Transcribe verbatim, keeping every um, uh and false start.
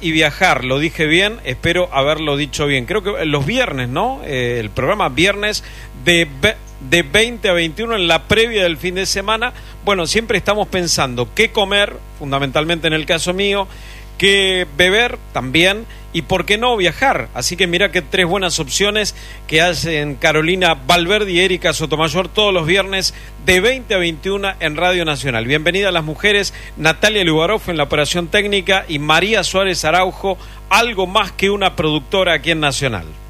y viajar, lo dije bien, espero haberlo dicho bien. Creo que los viernes, ¿no? Eh, el programa viernes de, de veinte a veintiuno en la previa del fin de semana. Bueno, siempre estamos pensando qué comer, fundamentalmente en el caso mío, qué beber también, y por qué no viajar. Así que mira que tres buenas opciones que hacen Carolina Valverde y Erika Sotomayor todos los viernes de veinte a veintiuno en Radio Nacional. Bienvenida a las mujeres, Natalia Lugaroff en la operación técnica y María Suárez Araujo, algo más que una productora aquí en Nacional.